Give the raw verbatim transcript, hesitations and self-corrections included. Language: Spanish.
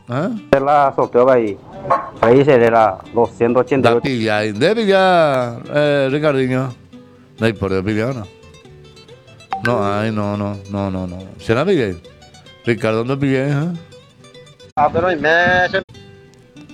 ¿Ah? La sorteó ahí. Ahí se era doscientos ochenta y Da ocho. pilla, de pilla, eh, Ricardinho. No hay por de pilla, ¿no? No, ay, no, no, no, no, no. ¿Se la pilla? Ricardo no pilla, ¿eh? Ah, pero hay meses.